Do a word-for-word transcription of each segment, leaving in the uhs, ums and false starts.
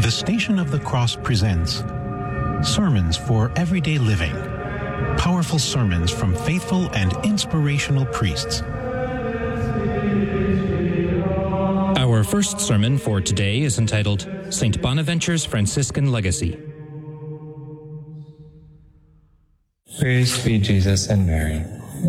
The Station of the Cross presents Sermons for Everyday Living. Powerful sermons from faithful and inspirational priests. Our first sermon for today is entitled Saint Bonaventure's Franciscan Legacy. Praise be Jesus and Mary.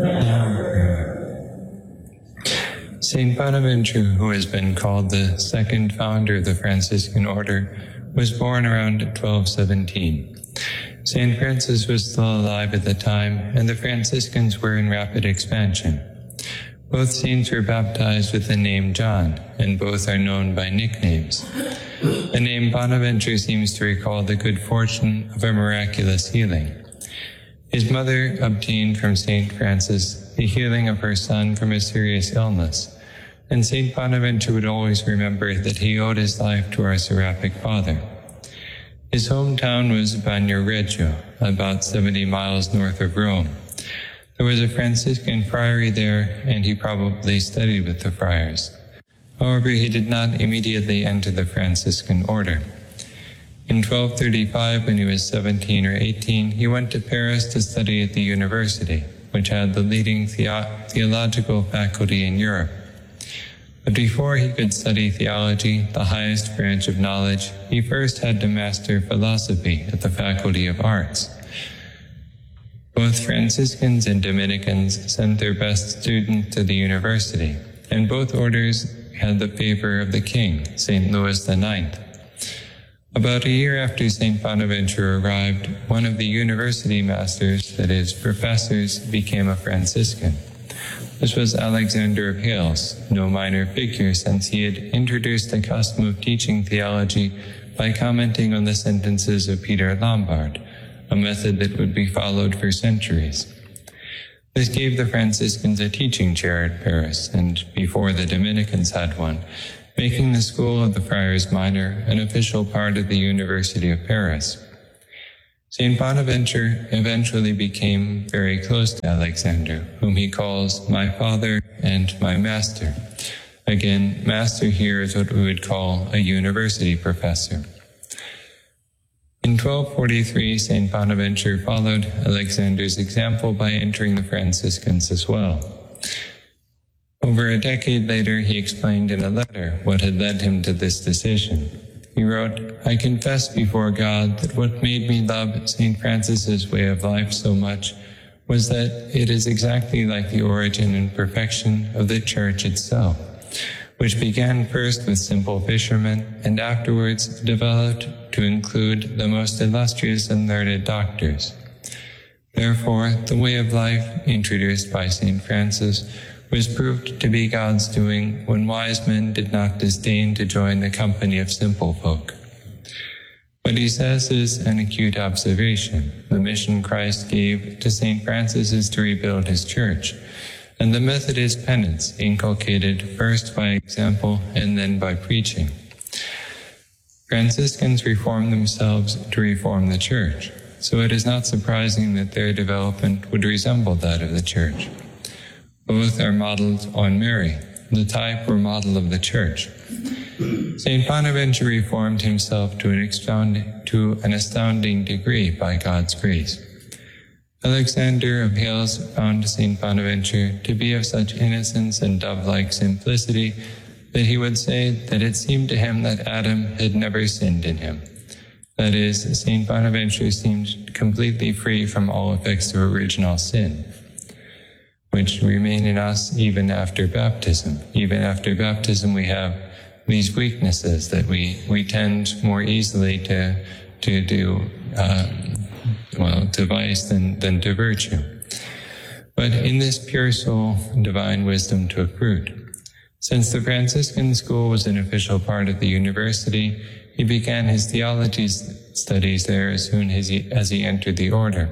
Saint Bonaventure, who has been called the second founder of the Franciscan order, was born around twelve seventeen. Saint Francis was still alive at the time, and the Franciscans were in rapid expansion. Both saints were baptized with the name John, and both are known by nicknames. The name Bonaventure seems to recall the good fortune of a miraculous healing. His mother obtained from Saint Francis the healing of her son from a serious illness, and Saint Bonaventure would always remember that he owed his life to our Seraphic Father. His hometown was Bagnoregio, about seventy miles north of Rome. There was a Franciscan friary there, and he probably studied with the friars. However, he did not immediately enter the Franciscan order. In twelve thirty-five, when he was seventeen or eighteen, he went to Paris to study at the university, which had the leading theo- theological faculty in Europe. But before he could study theology, the highest branch of knowledge, he first had to master philosophy at the Faculty of Arts. Both Franciscans and Dominicans sent their best students to the university, and both orders had the favor of the king, Saint Louis the Ninth. About a year after Saint Bonaventure arrived, one of the university masters, that is, professors, became a Franciscan. This was Alexander of Hales, no minor figure, since he had introduced the custom of teaching theology by commenting on the sentences of Peter Lombard, a method that would be followed for centuries. This gave the Franciscans a teaching chair at Paris, and before the Dominicans had one, making the School of the Friars Minor an official part of the University of Paris. Saint Bonaventure eventually became very close to Alexander, whom he calls my father and my master. Again, master here is what we would call a university professor. In twelve forty-three, Saint Bonaventure followed Alexander's example by entering the Franciscans as well. Over a decade later, he explained in a letter what had led him to this decision. He wrote, "I confess before God that what made me love Saint Francis's way of life so much was that it is exactly like the origin and perfection of the Church itself, which began first with simple fishermen and afterwards developed to include the most illustrious and learned doctors. Therefore, the way of life introduced by Saint Francis was proved to be God's doing when wise men did not disdain to join the company of simple folk." What he says is an acute observation. The mission Christ gave to Saint Francis is to rebuild his church, and the method is penance, inculcated first by example and then by preaching. Franciscans reformed themselves to reform the church, so it is not surprising that their development would resemble that of the church. Both are modeled on Mary, the type or model of the Church. Saint Bonaventure reformed himself to an, astounding, to an astounding degree by God's grace. Alexander of Hales found Saint Bonaventure to be of such innocence and dove-like simplicity that he would say that it seemed to him that Adam had never sinned in him. That is, Saint Bonaventure seemed completely free from all effects of original sin, which remain in us even after baptism. Even after baptism, we have these weaknesses that we, we tend more easily to to do, uh, well, to vice than, than to virtue. But in this pure soul, divine wisdom took root. Since the Franciscan school was an official part of the university, he began his theology studies there as soon as he, as he entered the order.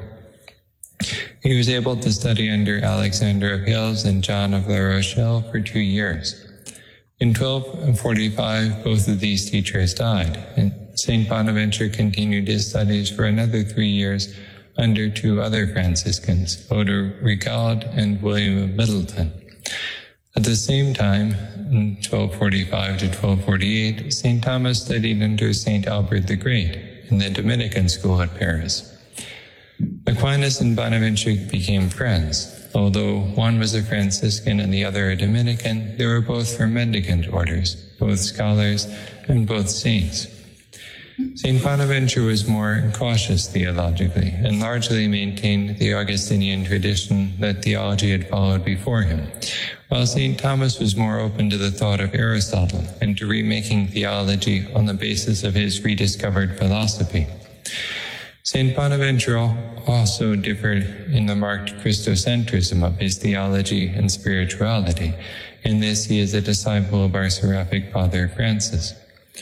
He was able to study under Alexander of Hales and John of La Rochelle for two years. In twelve forty-five, both of these teachers died, and Saint Bonaventure continued his studies for another three years under two other Franciscans, Odo Rigaud and William of Middleton. At the same time, in twelve forty-five to twelve forty-eight, Saint Thomas studied under Saint Albert the Great in the Dominican school at Paris. Aquinas and Bonaventure became friends. Although one was a Franciscan and the other a Dominican, they were both from mendicant orders, both scholars and both saints. Saint Bonaventure was more cautious theologically and largely maintained the Augustinian tradition that theology had followed before him, while Saint Thomas was more open to the thought of Aristotle and to remaking theology on the basis of his rediscovered philosophy. Saint Bonaventure also differed in the marked Christocentrism of his theology and spirituality. In this, he is a disciple of our seraphic Father Francis.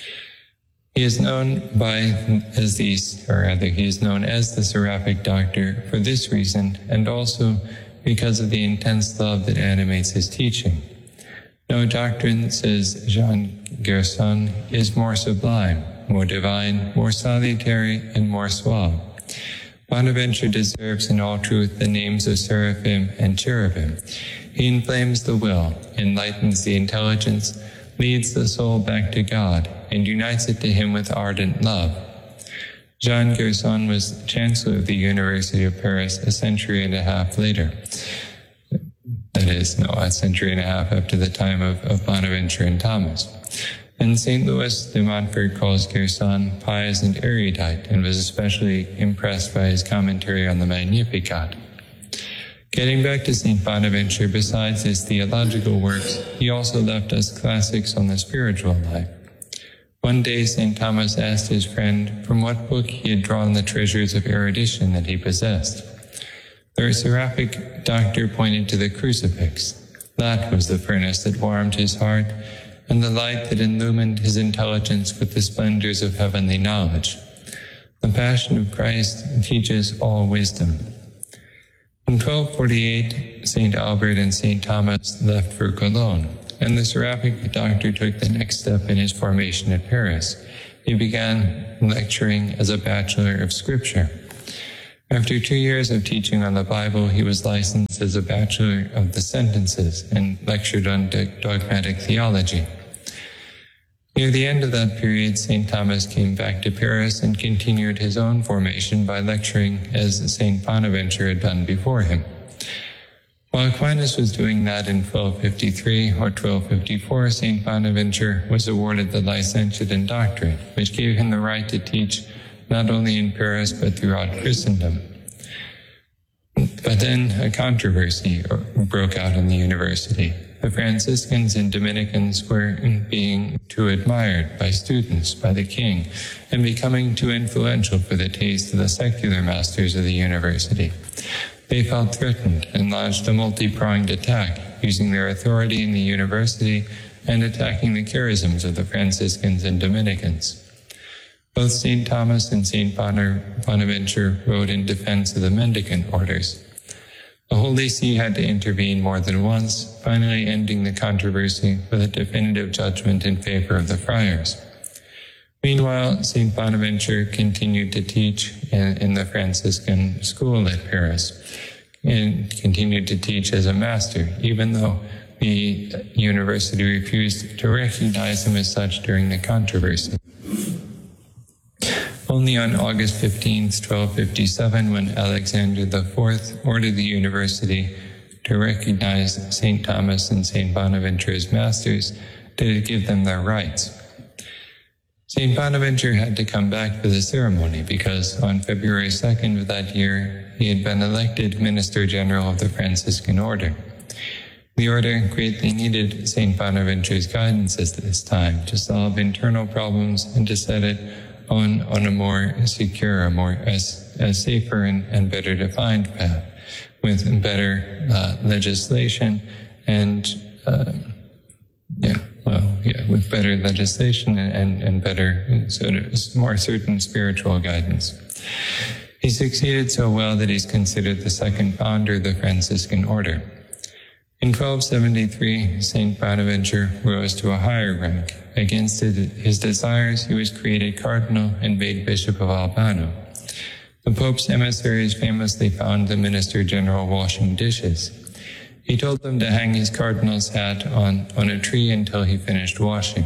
He is known by as the, or rather, he is known as the Seraphic Doctor for this reason, and also because of the intense love that animates his teaching. No doctrine, says Jean Gerson, is more sublime, more divine, more salutary, and more suave. Bonaventure deserves in all truth the names of seraphim and cherubim. He inflames the will, enlightens the intelligence, leads the soul back to God, and unites it to him with ardent love. Jean Gerson was Chancellor of the University of Paris a century and a half later. That is, no, a century and a half after the time of, of Bonaventure and Thomas. And Saint Louis de Montfort calls Gerson pious and erudite, and was especially impressed by his commentary on the Magnificat. Getting back to Saint Bonaventure, besides his theological works, he also left us classics on the spiritual life. One day, Saint Thomas asked his friend from what book he had drawn the treasures of erudition that he possessed. The seraphic doctor pointed to the crucifix. That was the furnace that warmed his heart, and the light that illumined his intelligence with the splendors of heavenly knowledge. The Passion of Christ teaches all wisdom. In twelve forty-eight, Saint Albert and Saint Thomas left for Cologne, and the seraphic doctor took the next step in his formation at Paris. He began lecturing as a Bachelor of Scripture. After two years of teaching on the Bible, he was licensed as a Bachelor of the Sentences and lectured on dogmatic theology. Near the end of that period, Saint Thomas came back to Paris and continued his own formation by lecturing as Saint Bonaventure had done before him. While Aquinas was doing that in twelve fifty-three or twelve fifty-four, Saint Bonaventure was awarded the licentiate in doctrine, which gave him the right to teach not only in Paris but throughout Christendom. But then a controversy broke out in the university. The Franciscans and Dominicans were being too admired by students, by the king, and becoming too influential for the taste of the secular masters of the university. They felt threatened and launched a multi-pronged attack, using their authority in the university and attacking the charisms of the Franciscans and Dominicans. Both Saint Thomas and Saint Bonaventure wrote in defense of the mendicant orders. The Holy See had to intervene more than once, finally ending the controversy with a definitive judgment in favor of the friars. Meanwhile, Saint Bonaventure continued to teach in, in the Franciscan school at Paris and continued to teach as a master, even though the university refused to recognize him as such during the controversy. Only on August fifteenth, twelve fifty-seven, when Alexander the Fourth ordered the university to recognize Saint Thomas and Saint Bonaventure as masters, did it give them their rights. Saint Bonaventure had to come back for the ceremony because on February second of that year, he had been elected Minister General of the Franciscan Order. The order greatly needed Saint Bonaventure's guidance at this time to solve internal problems and to set it on, on a more secure, a more as, as safer and, and better defined path with better uh, legislation and uh, yeah, well, yeah, with better legislation and, and, and better, sort of more certain spiritual guidance. He succeeded so well that he's considered the second founder of the Franciscan order. In twelve seventy-three, Saint Bonaventure rose to a higher rank. Against his desires, he was created cardinal and made Bishop of Albano. The Pope's emissaries famously found the Minister General washing dishes. He told them to hang his cardinal's hat on, on a tree until he finished washing.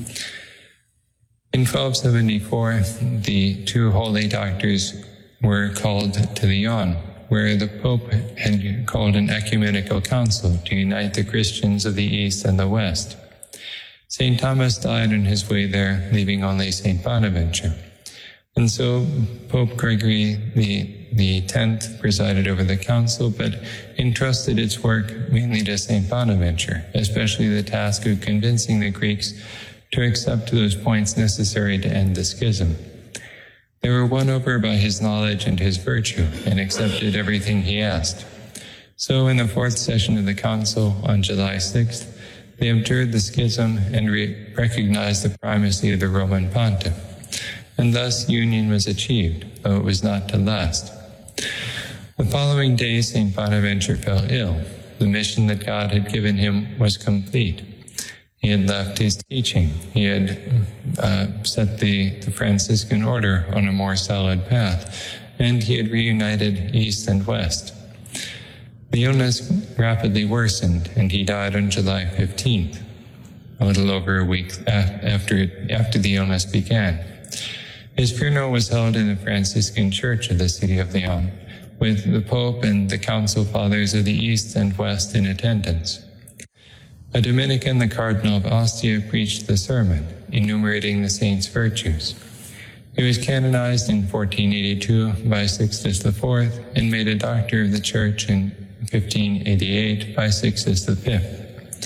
In twelve seventy-four, the two holy doctors were called to Lyon, where the Pope had called an ecumenical council to unite the Christians of the East and the West. Saint Thomas died on his way there, leaving only Saint Bonaventure. And so Pope Gregory the, the tenth presided over the council, but entrusted its work mainly to Saint Bonaventure, especially the task of convincing the Greeks to accept those points necessary to end the schism. They were won over by his knowledge and his virtue, and accepted everything he asked. So in the fourth session of the council on July sixth, they abjured the schism and re- recognized the primacy of the Roman pontiff. And thus union was achieved, though it was not to last. The following day, Saint Bonaventure fell ill. The mission that God had given him was complete. He had left his teaching. He had uh, set the, the Franciscan order on a more solid path, and he had reunited East and West. The illness rapidly worsened, and he died on July fifteenth, a little over a week after, after the illness began. His funeral was held in the Franciscan Church of the city of Lyon, with the Pope and the Council Fathers of the East and West in attendance. A Dominican, the Cardinal of Ostia, preached the sermon, enumerating the saint's virtues. He was canonized in fourteen eighty-two by Sixtus the Fourth and made a doctor of the Church in fifteen eighty-eight by Sixtus the Fifth.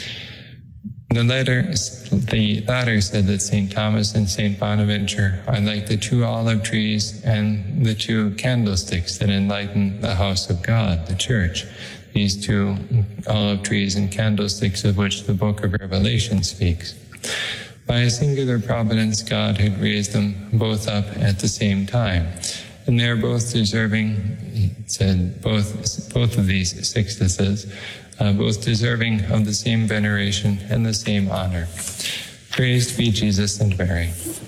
The latter, the latter said that Saint Thomas and Saint Bonaventure are like the two olive trees and the two candlesticks that enlighten the house of God, the Church. These two olive trees and candlesticks of which the book of Revelation speaks. By a singular providence, God had raised them both up at the same time, and they are both deserving, he said, both, both of these Sixtuses, uh, both deserving of the same veneration and the same honor. Praised be Jesus and Mary.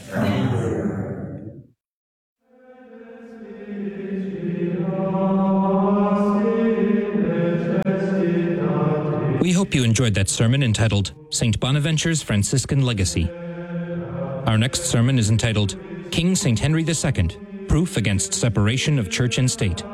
We hope you enjoyed that sermon entitled Saint Bonaventure's Franciscan Legacy. Our next sermon is entitled King Saint Henry the Second, Proof Against Separation of Church and State.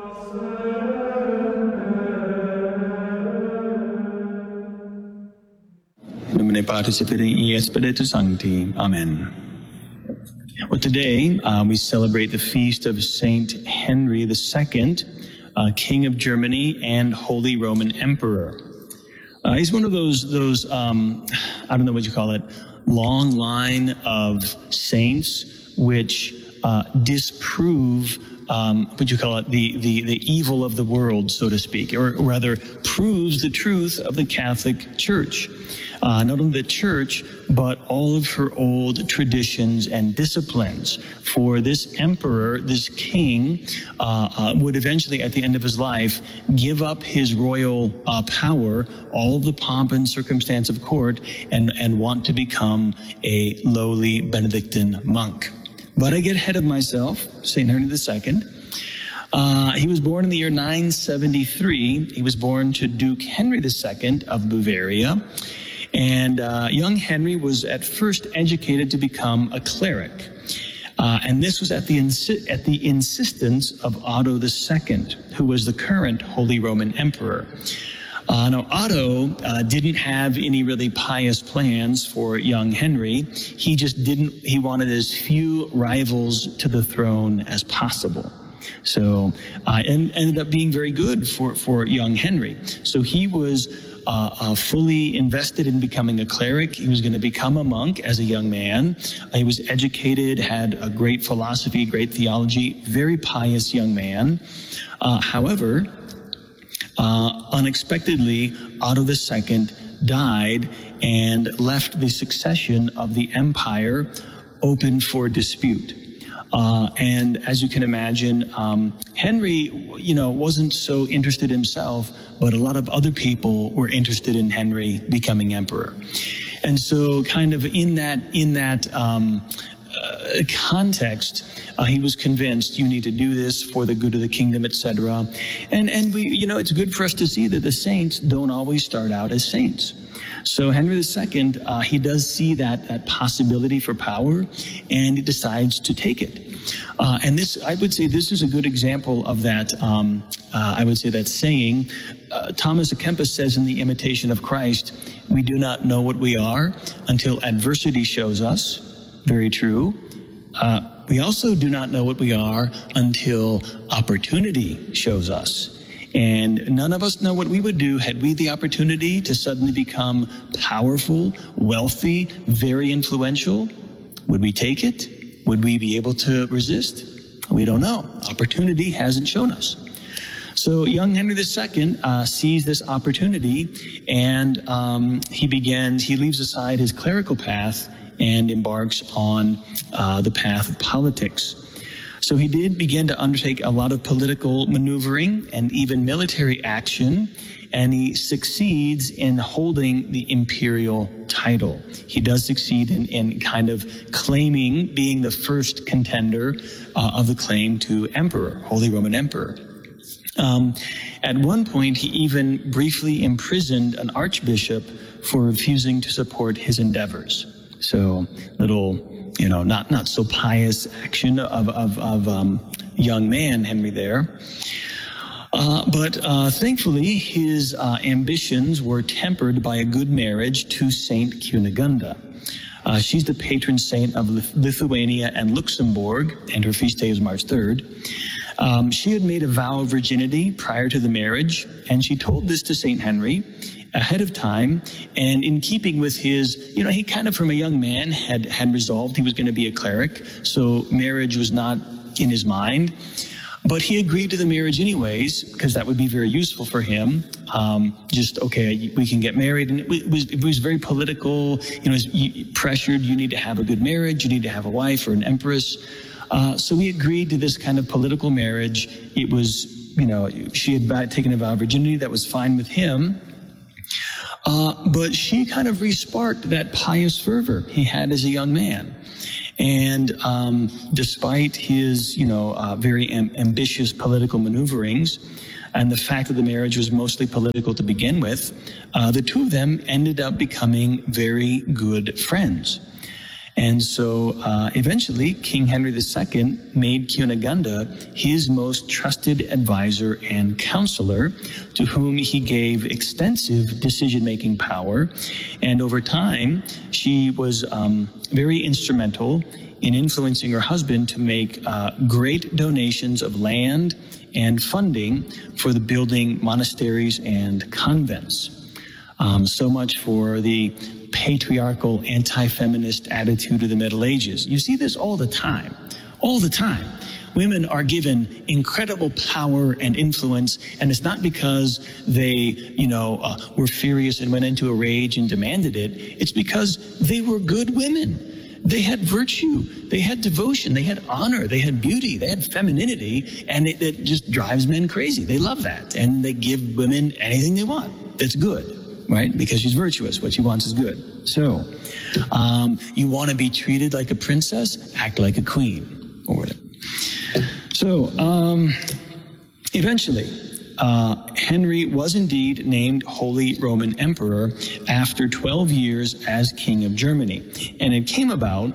Nomine Patris et Filii et Spiritus Sancti. Amen. Well, today uh, we celebrate the feast of Saint Henry the Second, uh, King of Germany and Holy Roman Emperor. Uh, he's one of those, those um, I don't know what you call it, long line of saints which uh, disprove, um, what you call it, the, the, the evil of the world, so to speak, or rather proves the truth of the Catholic Church. Uh, not only the Church, but all of her old traditions and disciplines. For this emperor, this king, uh, uh, would eventually, at the end of his life, give up his royal uh, power, all of the pomp and circumstance of court, and, and want to become a lowly Benedictine monk. But I get ahead of myself, Saint Henry the Second. Uh, he was born in the year nine seventy-three. He was born to Duke Henry the Second of Bavaria. And uh, young Henry was at first educated to become a cleric. Uh, and this was at the, insi- at the insistence of Otto the Second, who was the current Holy Roman Emperor. Uh, now, Otto uh, didn't have any really pious plans for young Henry. He just didn't, he wanted as few rivals to the throne as possible. So, uh, and ended up being very good for, for young Henry. So he was Uh, uh, fully invested in becoming a cleric. He was going to become a monk as a young man. Uh, he was educated, had a great philosophy, great theology, very pious young man. Uh, however, uh, unexpectedly, Otto the Second died and left the succession of the empire open for dispute. Uh, and as you can imagine, um, Henry, you know, wasn't so interested himself, but a lot of other people were interested in Henry becoming emperor. And so kind of in that, in that, um, uh, context, uh, he was convinced you need to do this for the good of the kingdom, et cetera. And and we, you know, it's good for us to see that the saints don't always start out as saints. So Henry the Second, uh, he does see that that possibility for power, and he decides to take it. Uh, and this, I would say, this is a good example of that. Um, uh, I would say that saying. Uh, Thomas à Kempis says in The Imitation of Christ, "We do not know what we are until adversity shows us." Very true. Uh, we also do not know what we are until opportunity shows us. And none of us know what we would do had we the opportunity to suddenly become powerful, wealthy, very influential. Would we take it? Would we be able to resist? We don't know. Opportunity hasn't shown us. So young Henry the Second uh, sees this opportunity, and um, he begins, he leaves aside his clerical path and embarks on uh, the path of politics. So he did begin to undertake a lot of political maneuvering and even military action, and he succeeds in holding the imperial title. He does succeed in, in kind of claiming being the first contender uh, of the claim to emperor, Holy Roman Emperor. Um, at one point, he even briefly imprisoned an archbishop for refusing to support his endeavors. So, little, you know, not not so pious action of of, of um, young man Henry there. Uh, but uh, thankfully, his uh, ambitions were tempered by a good marriage to Saint Cunegunda. Uh, she's the patron saint of Lithuania and Luxembourg, and her feast day is March third. Um, she had made a vow of virginity prior to the marriage, and she told this to Saint Henry ahead of time. And in keeping with his, you know, he kind of from a young man had, had resolved he was going to be a cleric, so marriage was not in his mind. But he agreed to the marriage anyways, because that would be very useful for him. Um, just, okay, we can get married. And it was, it was very political, you know, it was pressured. You need to have a good marriage. You need to have a wife or an empress. Uh, so he agreed to this kind of political marriage. It was, you know, she had taken a vow of virginity. That was fine with him. Uh, but she kind of re-sparked that pious fervor he had as a young man. And um, despite his, you know, uh, very am- ambitious political maneuverings and the fact that the marriage was mostly political to begin with, uh, the two of them ended up becoming very good friends. And so uh, eventually, King Henry the Second made Cunegunda his most trusted advisor and counselor, to whom he gave extensive decision-making power. And over time, she was um, very instrumental in influencing her husband to make uh, great donations of land and funding for the building monasteries and convents. Um, so much for the patriarchal, anti-feminist attitude of the Middle Ages. You see this all the time, all the time. Women are given incredible power and influence, and it's not because they, you know, uh, were furious and went into a rage and demanded it. It's because they were good women. They had virtue, they had devotion, they had honor, they had beauty, they had femininity, and it, it just drives men crazy. They love that, and they give women anything they want that's good. Right? Because she's virtuous. What she wants is good. So, um, you want to be treated like a princess? Act like a queen. Or whatever. So, um, eventually, uh, Henry was indeed named Holy Roman Emperor after twelve years as King of Germany. And it came about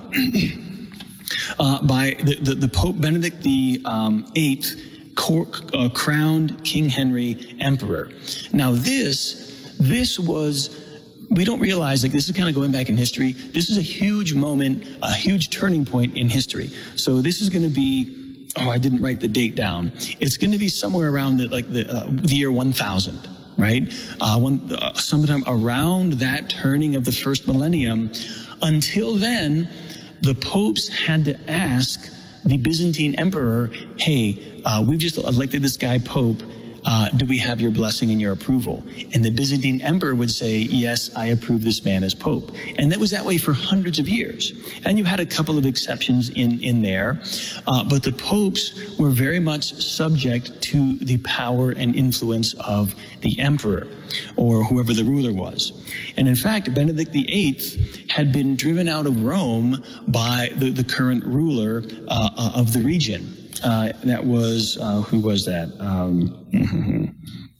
uh, by the, the, the Pope Benedict the um, eighth cor- uh, crowned King Henry Emperor. Now, this This was, we don't realize, like, this is kind of going back in history. This is a huge moment, a huge turning point in history. So this is going to be, oh, I didn't write the date down. It's going to be somewhere around the, like the, uh, the year one thousand, right? Uh, one, uh, sometime around that turning of the first millennium. Until then, the popes had to ask the Byzantine emperor, hey, uh, we've just elected this guy pope. Uh, do we have your blessing and your approval? And the Byzantine emperor would say, yes, I approve this man as pope. And that was that way for hundreds of years. And you had a couple of exceptions in, in there, uh, but the popes were very much subject to the power and influence of the emperor or whoever the ruler was. And in fact, Benedict the Eighth had been driven out of Rome by the, the current ruler uh, of the region. Uh, that was, uh, who was that? Um,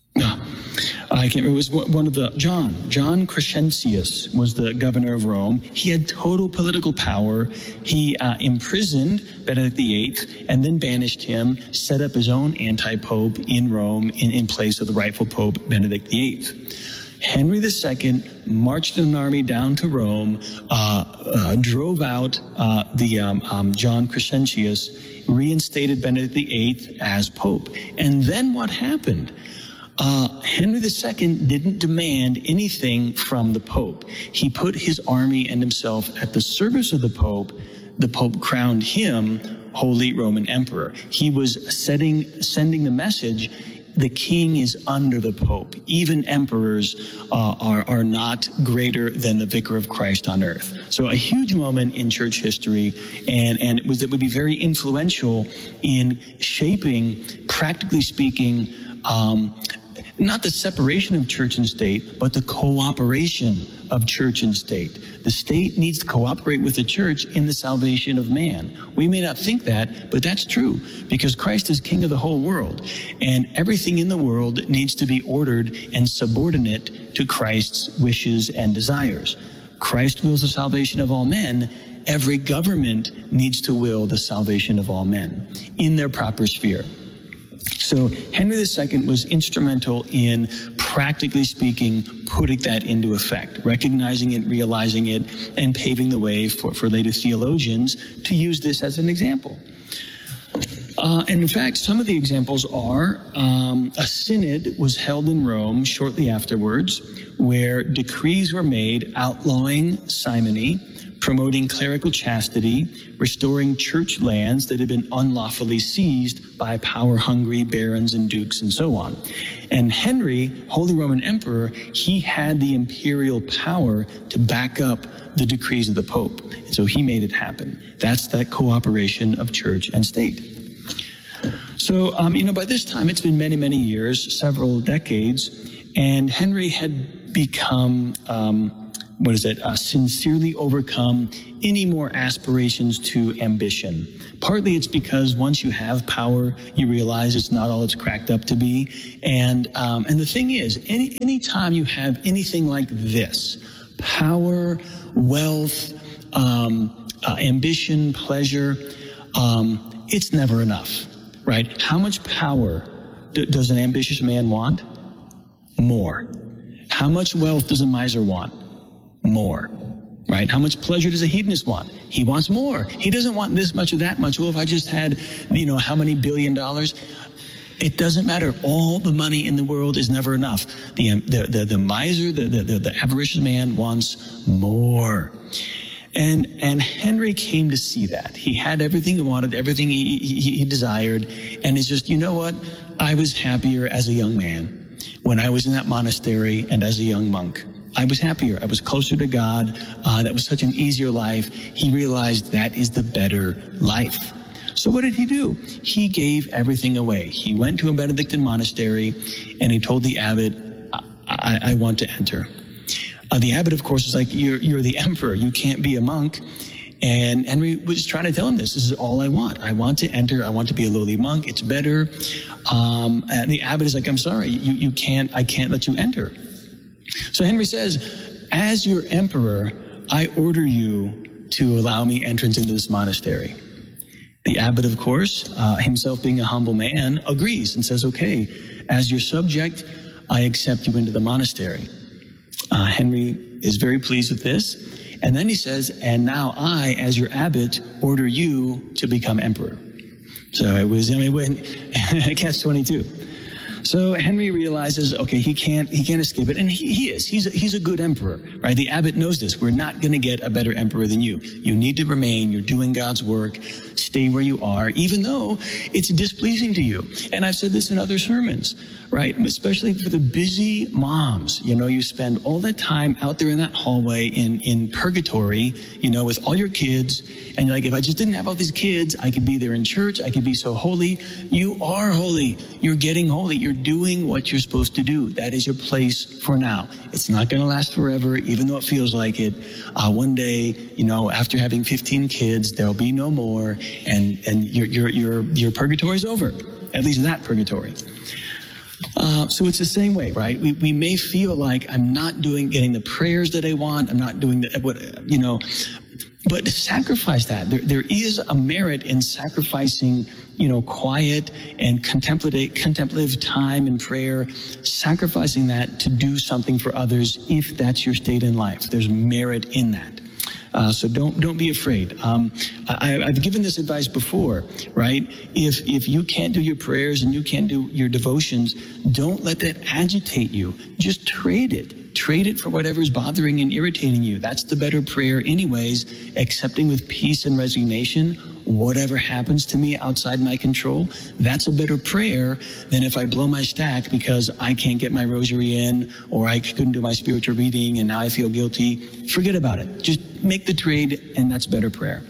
I can't remember. It was one of the, John. John Crescentius was the governor of Rome. He had total political power. He uh, imprisoned Benedict the Eighth and then banished him, set up his own anti-pope in Rome in, in place of the rightful pope, Benedict the Eighth. Henry the Second marched an army down to Rome, uh, uh, drove out uh, the um, um, John Crescentius, reinstated Benedict the Eighth as pope. And then what happened? Uh, Henry the Second didn't demand anything from the Pope. He put his army and himself at the service of the Pope. The Pope crowned him Holy Roman Emperor. He was setting, sending the message, the king is under the Pope. Even emperors uh, are, are not greater than the vicar of Christ on earth. So a huge moment in church history, and, and it, was, it would be very influential in shaping, practically speaking, um, not the separation of church and state, but the cooperation of church and state. The state needs to cooperate with the church in the salvation of man. We may not think that, but that's true, because Christ is king of the whole world, and everything in the world needs to be ordered and subordinate to Christ's wishes and desires. Christ wills the salvation of all men. Every government needs to will the salvation of all men in their proper sphere. So Henry the Second was instrumental in, practically speaking, putting that into effect, recognizing it, realizing it, and paving the way for, for later theologians to use this as an example. Uh, and in fact, some of the examples are um, a synod was held in Rome shortly afterwards, where decrees were made outlawing simony, promoting clerical chastity, restoring church lands that had been unlawfully seized by power-hungry barons and dukes and so on. And Henry, Holy Roman Emperor, he had the imperial power to back up the decrees of the Pope. And so he made it happen. That's that cooperation of church and state. So, um, you know, by this time, it's been many, many years, several decades, and Henry had become... Um, what is it, uh, sincerely overcome any more aspirations to ambition. Partly it's because once you have power, you realize it's not all it's cracked up to be. And um, and the thing is, any any time you have anything like this, power, wealth, um, uh, ambition, pleasure, um, it's never enough, right? How much power d- does an ambitious man want? More. How much wealth does a miser want? More, right? How much pleasure does a hedonist want? He wants more. He doesn't want this much or that much. Well, if I just had, you know, how many billion dollars? It doesn't matter. All the money in the world is never enough. The the the, the miser, the, the the avaricious man wants more. And and Henry came to see that. He had everything he wanted, everything he, he, he desired, and it's just, you know what? I was happier as a young man when I was in that monastery and as a young monk. I was happier. I was closer to God. Uh, that was such an easier life. He realized that is the better life. So what did he do? He gave everything away. He went to a Benedictine monastery, and he told the abbot, I, I, I want to enter. Uh, the abbot, of course, is like, you're, you're the emperor. You can't be a monk. And Henry was trying to tell him this. This is all I want. I want to enter. I want to be a lowly monk. It's better. Um, and the abbot is like, I'm sorry. You, you can't, I can't let you enter. So Henry says, as your emperor, I order you to allow me entrance into this monastery. The abbot, of course, uh, himself being a humble man, agrees and says, okay, as your subject, I accept you into the monastery. Uh, Henry is very pleased with this. And then he says, and now I, as your abbot, order you to become emperor. So it was, I mean, when, catch twenty-two. So Henry realizes, okay, he can't, he can't escape it. And he, he is, he's a, he's a good emperor, right? The abbot knows this. We're not going to get a better emperor than you. You need to remain. You're doing God's work. stay where you are, even though it's displeasing to you. And I've said this in other sermons, right? Especially for the busy moms. You know, you spend all that time out there in that hallway in, in purgatory, you know, with all your kids. And you're like, if I just didn't have all these kids, I could be there in church. I could be so holy. You are holy. You're getting holy. You're doing what you're supposed to do. That is your place for now. It's not going to last forever, even though it feels like it. Uh, one day, you know, after having fifteen kids, there'll be no more, and and your your your your purgatory's over. At least that purgatory. Uh, so it's the same way, right? We we may feel like I'm not doing, getting the prayers that I want. I'm not doing the, what, you know, but sacrifice that. There there is a merit in sacrificing, you know, quiet and contemplative contemplative time and prayer, sacrificing that to do something for others if that's your state in life. There's merit in that. Uh, so don't don't be afraid. Um, I, I've given this advice before, right? If if you can't do your prayers and you can't do your devotions, don't let that agitate you. Just trade it. Trade it for whatever's bothering and irritating you. That's the better prayer anyways, accepting with peace and resignation whatever happens to me outside my control. That's a better prayer than if I blow my stack because I can't get my rosary in or I couldn't do my spiritual reading and now I feel guilty. Forget about it. Just make the trade, and that's better prayer.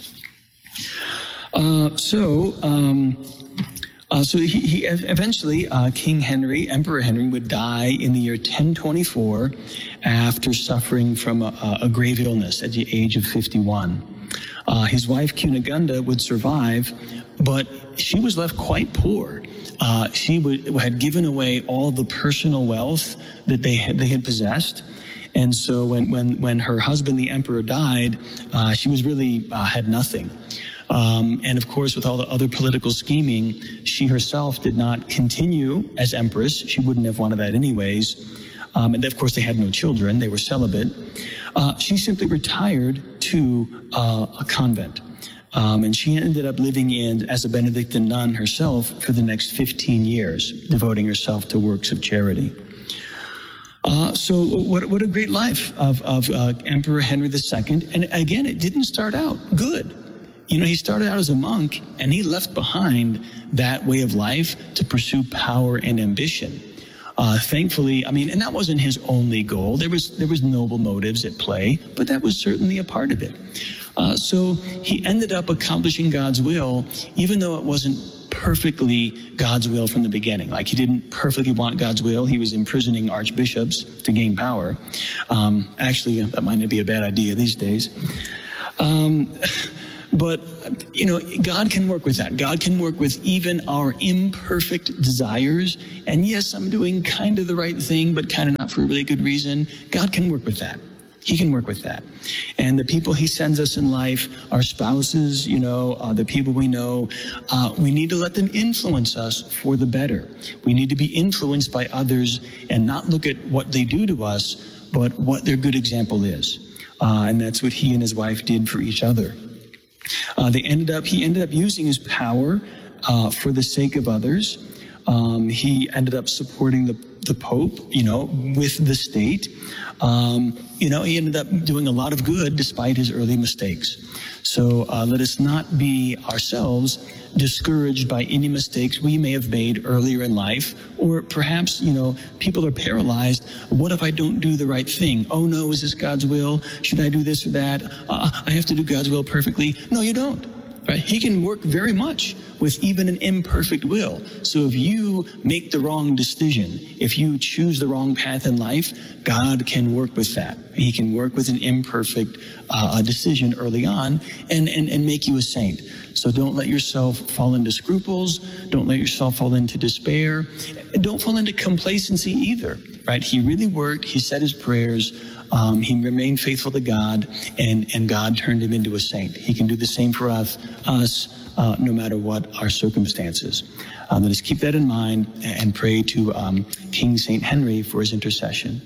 Uh, so, um, Uh, so he, he eventually, uh, King Henry, Emperor Henry, would die in the year ten twenty-four after suffering from a, a grave illness at the age of fifty-one. Uh, his wife, Cunegunda, would survive, but she was left quite poor. Uh, she would, had given away all the personal wealth that they had, they had possessed. And so when, when, when her husband, the emperor, died, uh, she was really uh, had nothing. Um, and of course, with all the other political scheming, she herself did not continue as empress. She wouldn't have wanted that anyways. Um, and of course, they had no children. They were celibate. Uh, she simply retired to uh, a convent. Um, and she ended up living in as a Benedictine nun herself for the next fifteen years, devoting herself to works of charity. Uh, so what, what a great life of, of uh, Emperor Henry the Second. And again, it didn't start out good. You know, he started out as a monk, and he left behind that way of life to pursue power and ambition. Uh, thankfully, I mean, and that wasn't his only goal. There was there was noble motives at play, but that was certainly a part of it. Uh, so he ended up accomplishing God's will, even though it wasn't perfectly God's will from the beginning. Like, he didn't perfectly want God's will. He was imprisoning archbishops to gain power. Um, actually, that might not be a bad idea these days. Um, But, you know, God can work with that. God can work with even our imperfect desires. And yes, I'm doing kind of the right thing, but kind of not for a really good reason. God can work with that. He can work with that. And the people he sends us in life, our spouses, you know, uh, the people we know, uh, we need to let them influence us for the better. We need to be influenced by others and not look at what they do to us, but what their good example is. Uh, and that's what he and his wife did for each other. Uh, they ended up, he ended up using his power uh, for the sake of others. Um, he ended up supporting the, the Pope, you know, with the state. Um, you know, he ended up doing a lot of good despite his early mistakes. So uh, let us not be ourselves discouraged by any mistakes we may have made earlier in life, or perhaps, you know, people are paralyzed. What if I don't do the right thing? Oh no, is this God's will? Should I do this or that? Uh, I have to do God's will perfectly. No, you don't. Right? He can work very much with even an imperfect will. So if you make the wrong decision, if you choose the wrong path in life, God can work with that. He can work with an imperfect uh, decision early on and, and, and make you a saint. So don't let yourself fall into scruples. Don't let yourself fall into despair. And don't fall into complacency either. Right? He really worked. He said his prayers. Um, he remained faithful to God, and, and God turned him into a saint. He can do the same for us, us uh, no matter what our circumstances. Um, let us keep that in mind and pray to um, King Saint Henry for his intercession.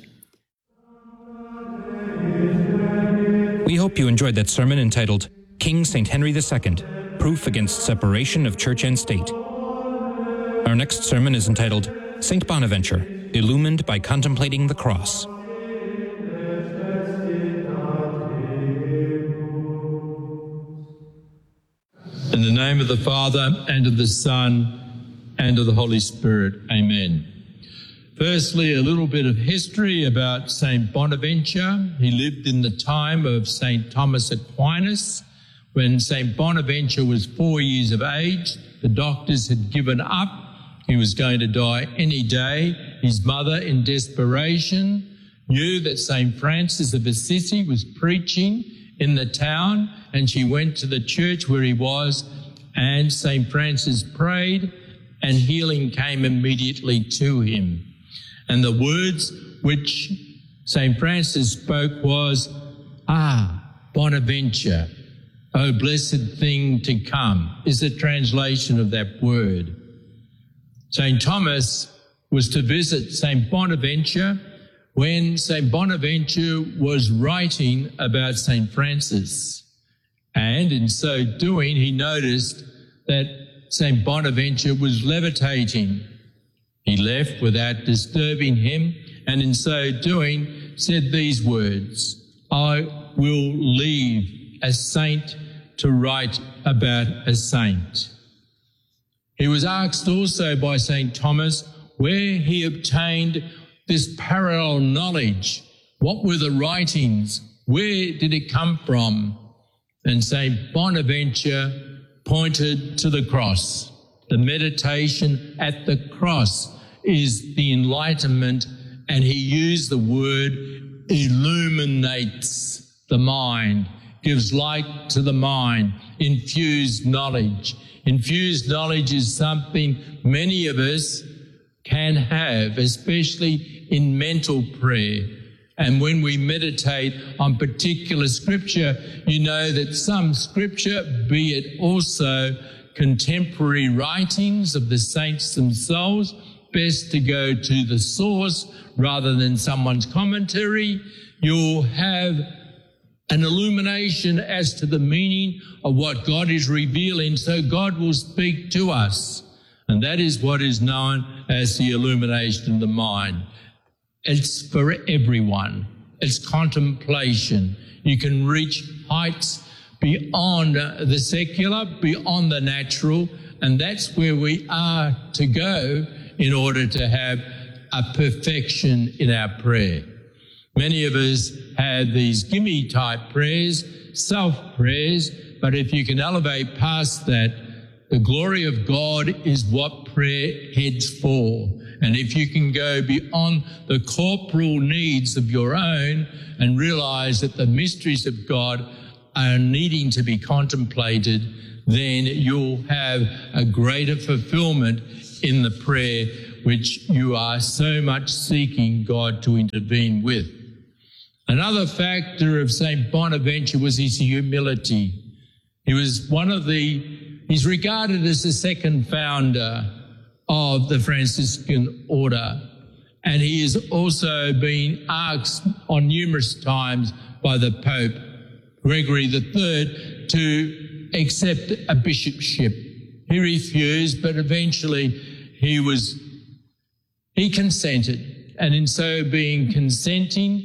We hope you enjoyed that sermon entitled King Saint Henry the Second, Proof Against Separation of Church and State. Our next sermon is entitled Saint Bonaventure, Illumined by Contemplating the Cross. In the name of the Father, and of the Son, and of the Holy Spirit. Amen. Firstly, a little bit of history about Saint Bonaventure. He lived in the time of Saint Thomas Aquinas. When Saint Bonaventure was four years of age, the doctors had given up. He was going to die any day. His mother, in desperation, knew that Saint Francis of Assisi was preaching in the town, and she went to the church where he was, and Saint Francis prayed, and healing came immediately to him. And the words which Saint Francis spoke was, "Ah, Bonaventure, oh blessed thing to come," is the translation of that word. Saint Thomas was to visit Saint Bonaventure when Saint Bonaventure was writing about Saint Francis. And in so doing, he noticed that Saint Bonaventure was levitating. He left without disturbing him, and in so doing said these words, "I will leave a saint to write about a saint." He was asked also by Saint Thomas where he obtained this parallel knowledge. What were the writings? Where did it come from? And Saint Bonaventure pointed to the cross. The meditation at the cross is the enlightenment, and he used the word illuminates the mind, gives light to the mind, infused knowledge. Infused knowledge is something many of us can have, especially in mental prayer. And when we meditate on particular scripture, you know that some scripture, be it also contemporary writings of the saints themselves, best to go to the source rather than someone's commentary. You'll have an illumination as to the meaning of what God is revealing, so God will speak to us. And that is what is known as the illumination of the mind. It's for everyone. It's contemplation. You can reach heights beyond the secular, beyond the natural, and that's where we are to go in order to have a perfection in our prayer. Many of us have these gimme type prayers, self prayers, but if you can elevate past that, the glory of God is what prayer heads for. And if you can go beyond the corporal needs of your own and realize that the mysteries of God are needing to be contemplated, then you'll have a greater fulfillment in the prayer which you are so much seeking God to intervene with. Another factor of Saint Bonaventure was his humility. He was one of the, he's regarded as the second founder of the Franciscan order. And he has also been asked on numerous times by the Pope, Gregory the Third, to accept a bishopship. He refused, but eventually he was, he consented. And in so being consenting,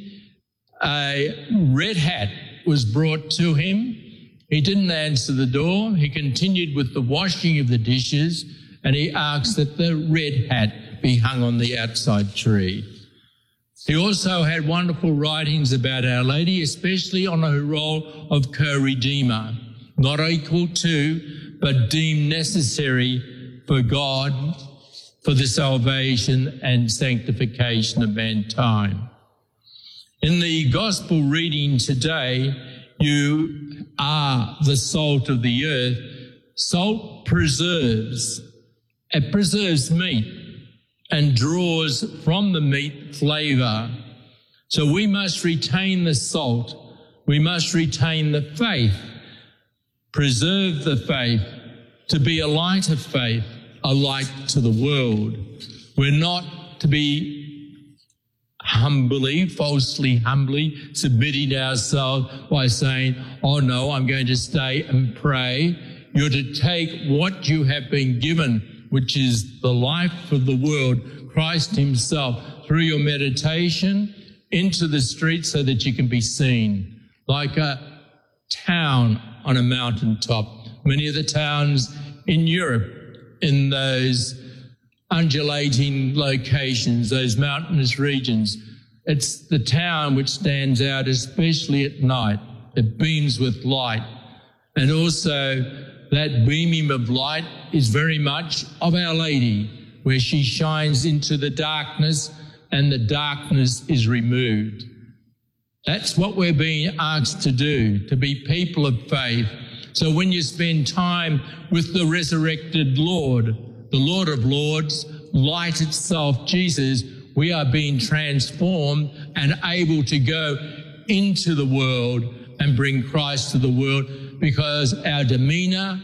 a red hat was brought to him. He didn't answer the door. He continued with the washing of the dishes, and he asked that the red hat be hung on the outside tree. He also had wonderful writings about Our Lady, especially on her role of co-redeemer, not equal to, but deemed necessary for God, for the salvation and sanctification of mankind. In the gospel reading today, you are the salt of the earth. Salt preserves. It preserves meat and draws from the meat flavour. So we must retain the salt. We must retain the faith. Preserve the faith to be a light of faith, a light to the world. We're not to be humbly, falsely humbly submitting ourselves by saying, oh no, I'm going to stay and pray. You're to take what you have been given, which is the life of the world, Christ himself, through your meditation into the street so that you can be seen like a town on a mountaintop, many of the towns in Europe in those undulating locations, those mountainous regions. It's the town which stands out, especially at night. It beams with light. And also that beaming of light is very much of Our Lady, where she shines into the darkness and the darkness is removed. That's what we're being asked to do, to be people of faith. So when you spend time with the resurrected Lord, the Lord of Lords, light itself, Jesus, we are being transformed and able to go into the world and bring Christ to the world, because our demeanor,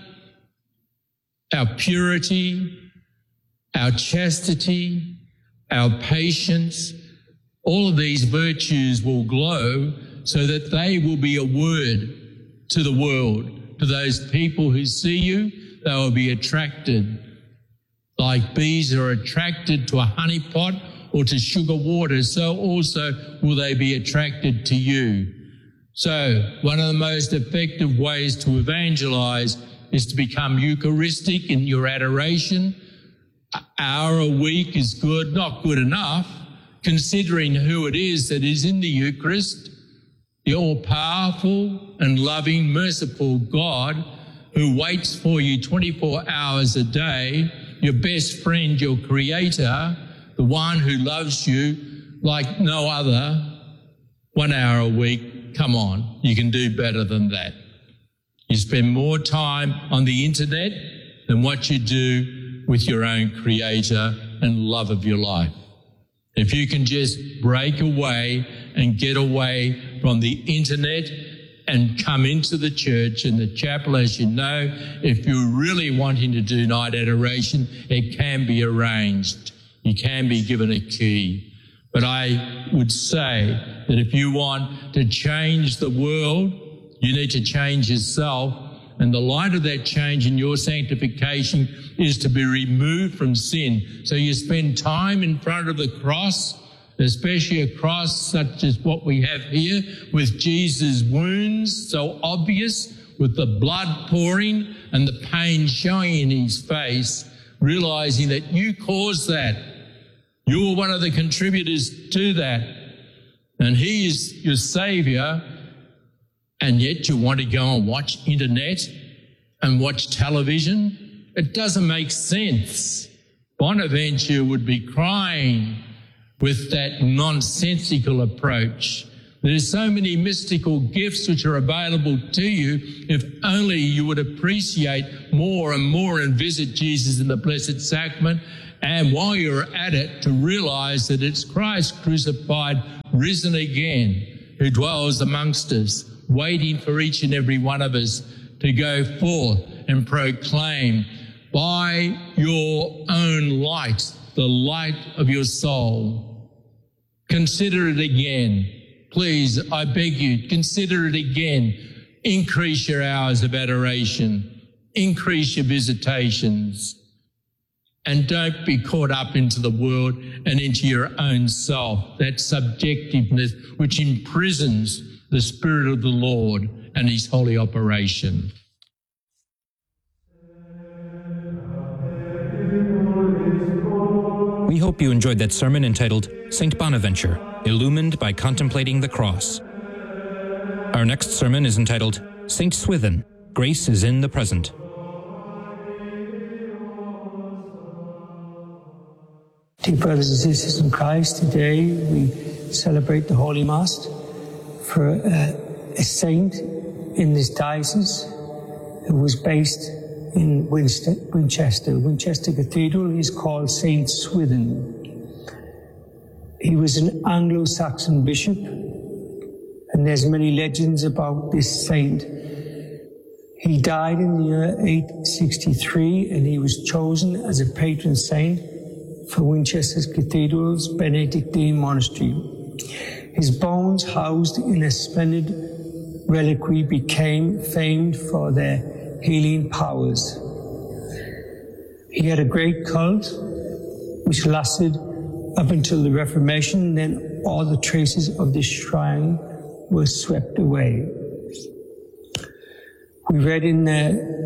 our purity, our chastity, our patience, all of these virtues will glow so that they will be a word to the world. To those people who see you, they will be attracted. Like bees are attracted to a honey pot or to sugar water, so also will they be attracted to you. So one of the most effective ways to evangelize is to become Eucharistic in your adoration. An hour a week is good, not good enough, considering who it is that is in the Eucharist, the all-powerful and loving, merciful God who waits for you twenty-four hours a day, your best friend, your Creator, the one who loves you like no other, one hour a week. Come on, you can do better than that. You spend more time on the internet than what you do with your own Creator and love of your life. If you can just break away and get away from the internet and come into the church and the chapel, as you know, if you're really wanting to do night adoration, it can be arranged. You can be given a key. But I would say that if you want to change the world, you need to change yourself. And the light of that change in your sanctification is to be removed from sin. So you spend time in front of the cross, especially a cross such as what we have here, with Jesus' wounds so obvious, with the blood pouring and the pain showing in his face, realizing that you caused that. You were one of the contributors to that. And he is your Saviour. And yet you want to go and watch internet and watch television? It doesn't make sense. Bonaventure would be crying with that nonsensical approach. There's so many mystical gifts which are available to you if only you would appreciate more and more and visit Jesus in the Blessed Sacrament, and while you're at it, to realize that it's Christ crucified, risen again, who dwells amongst us, waiting for each and every one of us to go forth and proclaim by your own light, the light of your soul. Consider it again. Please, I beg you, consider it again. Increase your hours of adoration. Increase your visitations. And don't be caught up into the world and into your own self, that subjectiveness which imprisons the Spirit of the Lord and his holy operation. We hope you enjoyed that sermon entitled Saint Bonaventure, Illumined by Contemplating the Cross. Our next sermon is entitled Saint Swithin, Grace is in the Present. Dear brothers and sisters in Christ, today we celebrate the Holy Mass for uh, a saint in this diocese who was based in Winchester. Winchester Cathedral is called Saint Swithin. He was an Anglo-Saxon bishop, and there's many legends about this saint. He died in the year eight sixty-three, and he was chosen as a patron saint for Winchester Cathedral's Benedictine monastery. His bones, housed in a splendid reliquary, became famed for their healing powers. He had a great cult which lasted up until the Reformation. Then all the traces of this shrine were swept away. We read in the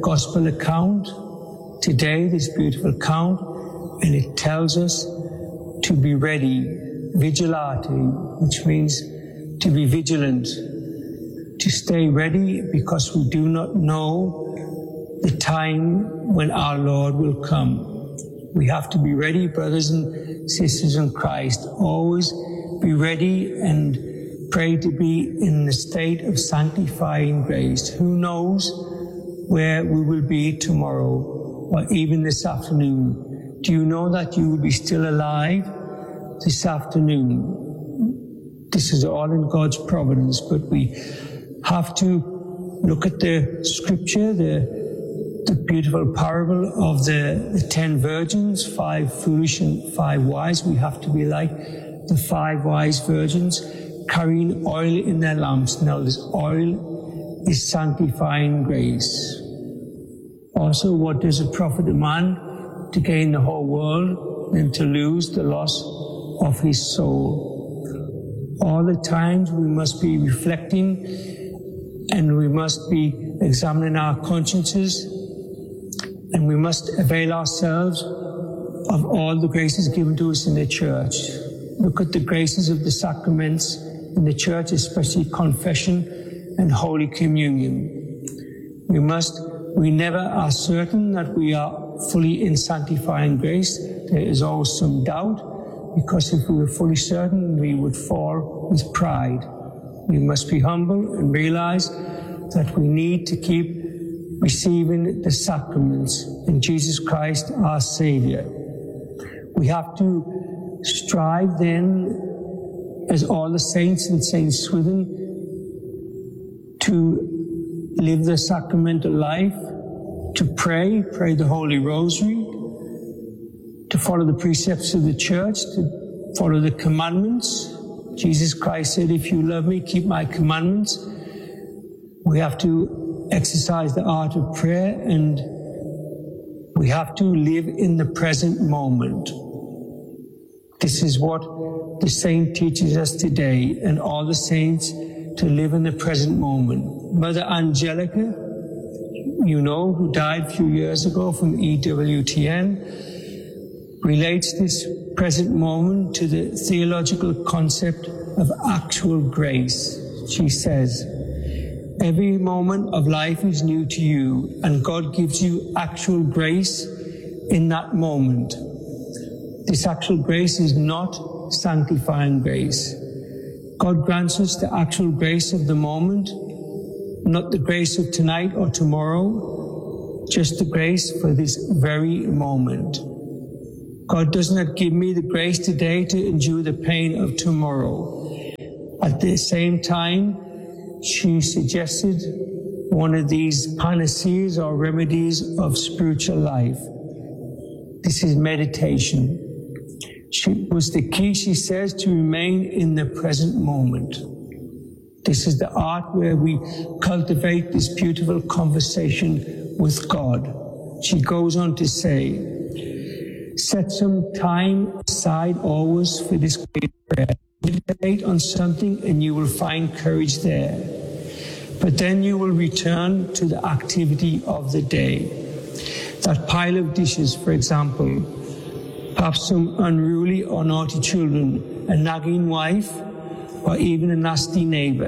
gospel account today, this beautiful account, and it tells us to be ready, vigilate, which means to be vigilant, to stay ready, because we do not know the time when our Lord will come. We have to be ready, brothers and sisters in Christ. Always be ready and pray to be in the state of sanctifying grace. Who knows where we will be tomorrow or even this afternoon? Do you know that you will be still alive this afternoon? This is all in God's providence, but we have to look at the scripture, the the beautiful parable of the, the ten virgins, five foolish and five wise. We have to be like the five wise virgins, carrying oil in their lamps. Now this oil is sanctifying grace. Also, what does it profit a man to gain the whole world and to lose the loss of his soul? All the times we must be reflecting and we must be examining our consciences, and we must avail ourselves of all the graces given to us in the church. Look at the graces of the sacraments in the church, especially confession and Holy Communion. We must, we never are certain that we are fully in sanctifying grace. There is always some doubt, because if we were fully certain, we would fall with pride. We must be humble and realize that we need to keep receiving the sacraments in Jesus Christ, our Savior. We have to strive then, as all the saints in Saint Swithin, to live the sacramental life, to pray, pray the Holy Rosary, to follow the precepts of the church, to follow the commandments. Jesus Christ said, if you love me, keep my commandments. We have to exercise the art of prayer, and we have to live in the present moment. This is what the saint teaches us today, and all the saints, to live in the present moment. Mother Angelica, you know, who died a few years ago from E W T N, relates this present moment to the theological concept of actual grace. She says, every moment of life is new to you, and God gives you actual grace in that moment. This actual grace is not sanctifying grace. God grants us the actual grace of the moment, not the grace of tonight or tomorrow, just the grace for this very moment. God does not give me the grace today to endure the pain of tomorrow. At the same time, she suggested one of these panaceas or remedies of spiritual life. This is meditation. She was the key, she says, to remain in the present moment. This is the art where we cultivate this beautiful conversation with God. She goes on to say, set some time aside always for this great prayer. Meditate on something and you will find courage there. But then you will return to the activity of the day. That pile of dishes, for example, perhaps some unruly or naughty children, a nagging wife, or even a nasty neighbor.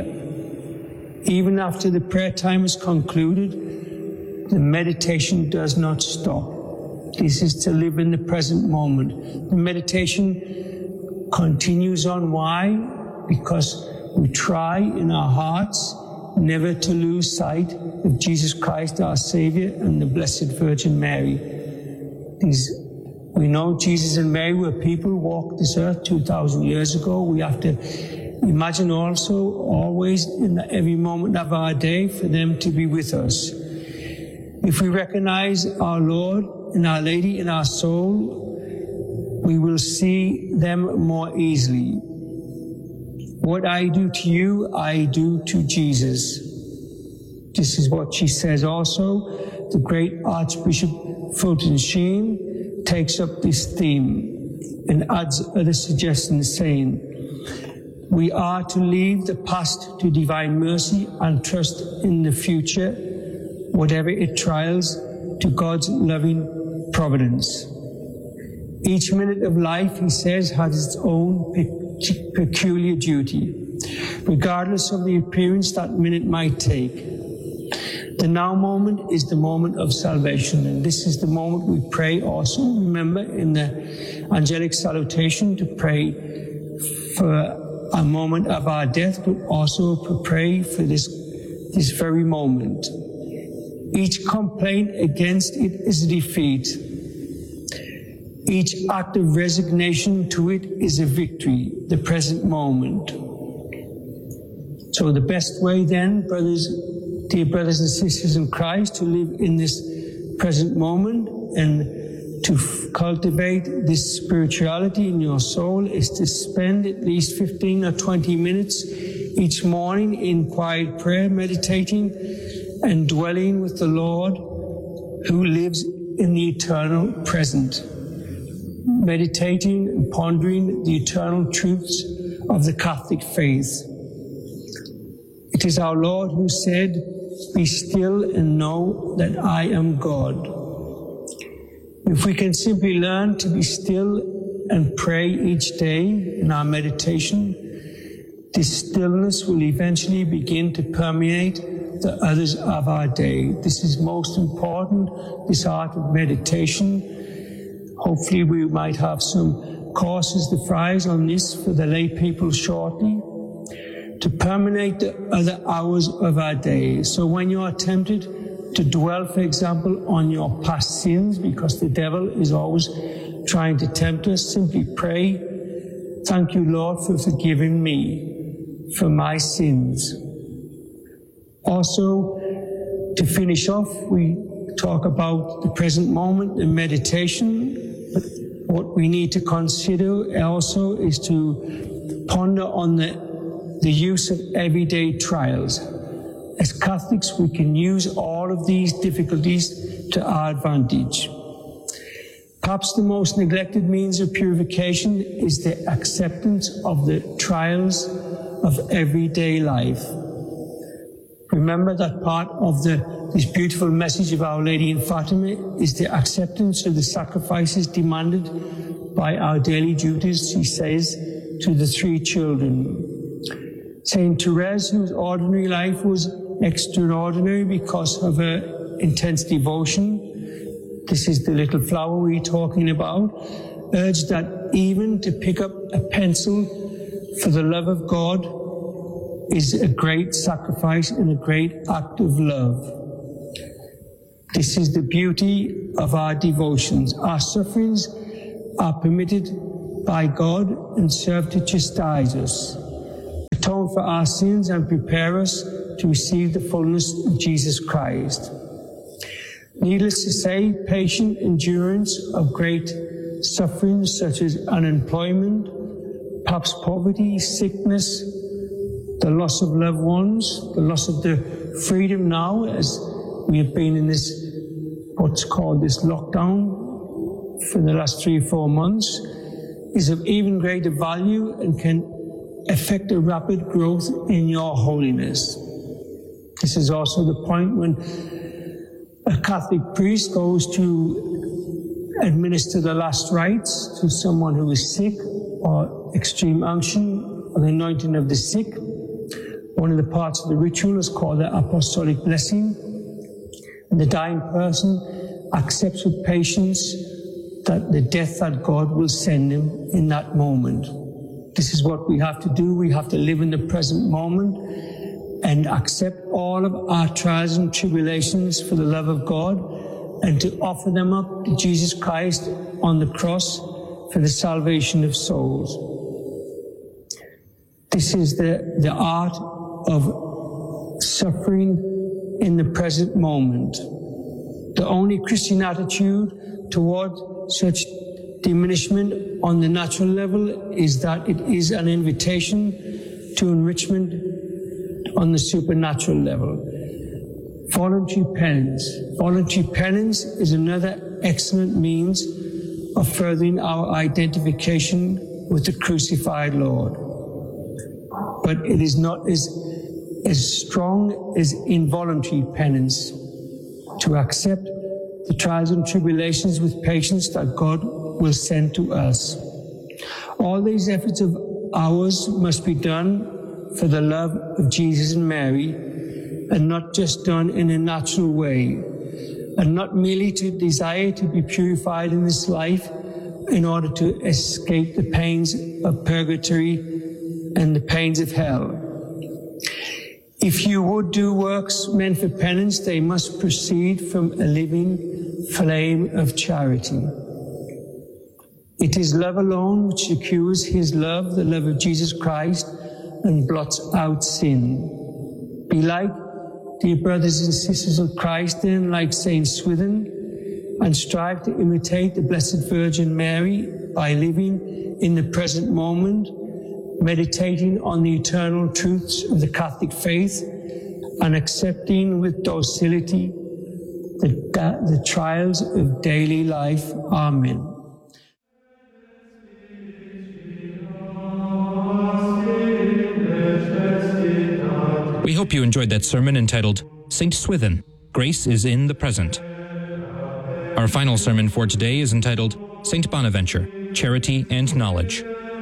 Even after the prayer time is concluded, the meditation does not stop. This is to live in the present moment. The meditation continues on. Why? Because we try in our hearts never to lose sight of Jesus Christ, our Savior, and the Blessed Virgin Mary. These, we know Jesus and Mary were people who walked this earth two thousand years ago. We have to imagine also always in the, every moment of our day for them to be with us. If we recognize our Lord and Our Lady in our soul, we will see them more easily. What I do to you, I do to Jesus. This is what she says also. The great Archbishop Fulton Sheen takes up this theme and adds other suggestions, saying, we are to leave the past to divine mercy and trust in the future whatever it trials, to God's loving providence. Each minute of life, he says, has its own pe- peculiar duty, regardless of the appearance that minute might take. The now moment is the moment of salvation, and this is the moment we pray also. Remember in the angelic salutation to pray for a moment of our death, but also to pray for this, this very moment. Each complaint against it is a defeat. Each act of resignation to it is a victory, the present moment. So the best way then, brothers, dear brothers and sisters in Christ, to live in this present moment and to f- cultivate this spirituality in your soul is to spend at least fifteen or twenty minutes each morning in quiet prayer, meditating and dwelling with the Lord who lives in the eternal present, meditating and pondering the eternal truths of the Catholic faith. It is our Lord who said, "Be still and know that I am God." If we can simply learn to be still and pray each day in our meditation, this stillness will eventually begin to permeate the others of our day. This is most important, this art of meditation. Hopefully we might have some courses, the Friars, on this for the lay people shortly, to permeate the other hours of our day. So when you are tempted to dwell, for example, on your past sins, because the devil is always trying to tempt us, simply pray, "Thank you, Lord, for forgiving me for my sins." Also, to finish off, we talk about the present moment and meditation. But what we need to consider also is to ponder on the, the use of everyday trials. As Catholics, we can use all of these difficulties to our advantage. Perhaps the most neglected means of purification is the acceptance of the trials of everyday life. Remember that part of the, this beautiful message of Our Lady in Fatima is the acceptance of the sacrifices demanded by our daily duties, she says, to the three children. Saint Therese, whose ordinary life was extraordinary because of her intense devotion, this is the little flower we're talking about, urged that even to pick up a pencil for the love of God is a great sacrifice and a great act of love. This is the beauty of our devotions. Our sufferings are permitted by God and serve to chastise us, atone for our sins, and prepare us to receive the fullness of Jesus Christ. Needless to say, patient endurance of great sufferings such as unemployment, perhaps poverty, sickness, the loss of loved ones, the loss of the freedom now, as we have been in this, what's called this lockdown for the last three or four months, is of even greater value and can affect a rapid growth in your holiness. This is also the point when a Catholic priest goes to administer the last rites to someone who is sick, or extreme unction, or the anointing of the sick. One of the parts of the ritual is called the apostolic blessing. And the dying person accepts with patience that the death that God will send him in that moment. This is what we have to do. We have to live in the present moment and accept all of our trials and tribulations for the love of God, and to offer them up to Jesus Christ on the cross for the salvation of souls. This is the, the art of suffering in the present moment. The only Christian attitude toward such diminishment on the natural level is that it is an invitation to enrichment on the supernatural level. Voluntary penance. Voluntary penance is another excellent means of furthering our identification with the crucified Lord. But it is not as, as strong as involuntary penance. to accept the trials and tribulations with patience that God will send to us. All these efforts of ours must be done for the love of Jesus and Mary, and not just done in a natural way, and not merely to desire to be purified in this life in order to escape the pains of purgatory and the pains of hell. If you would do works meant for penance, they must proceed from a living flame of charity. It is love alone which secures his love, the love of Jesus Christ, and blots out sin. Be like, dear brothers and sisters of Christ, then, like Saint Swithin, and strive to imitate the Blessed Virgin Mary by living in the present moment, meditating on the eternal truths of the Catholic faith, and accepting with docility the, the trials of daily life. Amen. We hope you enjoyed that sermon entitled Saint Swithin, Grace is in the Present. Our final sermon for today is entitled Saint Bonaventure, Charity and Knowledge.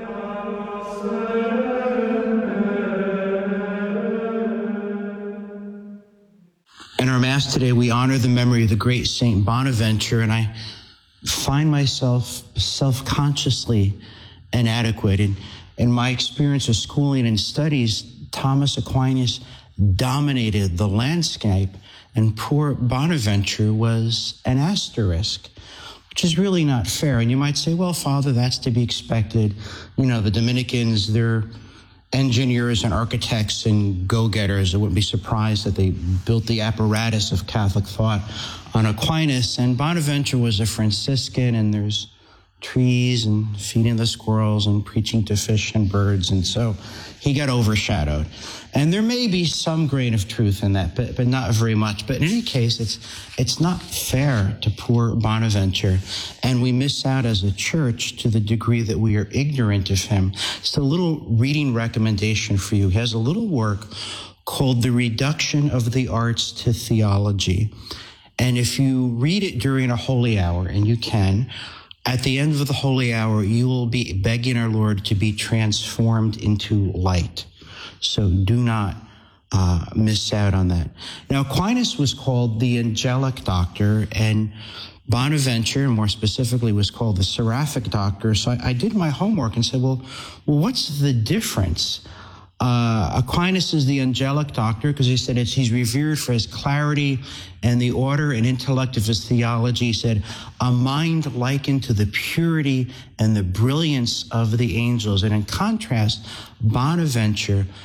In our Mass today, we honor the memory of the great Saint Bonaventure, and I find myself self-consciously inadequate. In, in my experience of schooling and studies, Thomas Aquinas dominated the landscape, and poor Bonaventure was an asterisk, which is really not fair. And you might say, well, Father, that's to be expected. You know, the Dominicans, they're engineers and architects and go-getters. I wouldn't be surprised that they built the apparatus of Catholic thought on Aquinas. And Bonaventure was a Franciscan, and there's trees and feeding the squirrels and preaching to fish and birds. And so he got overshadowed. And there may be some grain of truth in that, but, but not very much. But in any case, it's, it's not fair to poor Bonaventure. And we miss out as a church to the degree that we are ignorant of him. It's a little reading recommendation for you. He has a little work called The Reduction of the Arts to Theology. And if you read it during a holy hour, and you can, at the end of the holy hour, you will be begging our Lord to be transformed into light. So do not uh, miss out on that. Now, Aquinas was called the angelic doctor, and Bonaventure, more specifically, was called the seraphic doctor. So I, I did my homework and said, well, well what's the difference? Uh, Aquinas is the angelic doctor because he said it's, he's revered for his clarity and the order and intellect of his theology. He said, a mind likened to the purity and the brilliance of the angels. And in contrast, Bonaventure